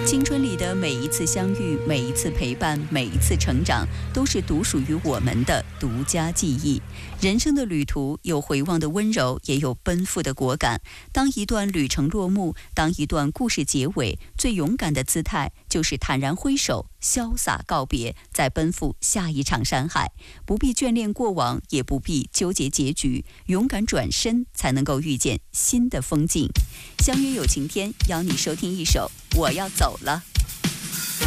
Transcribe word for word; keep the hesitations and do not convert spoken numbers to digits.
青春里的每一次相遇，每一次陪伴，每一次成长，都是独属于我们的独家记忆。人生的旅途有回望的温柔，也有奔赴的果敢。当一段旅程落幕，当一段故事结尾，最勇敢的姿态就是坦然挥手，潇洒告别，再奔赴下一场山海。不必眷恋过往，也不必纠结结局，勇敢转身，才能够遇见新的风景。相约有晴天，邀你收听一首《我要走了》。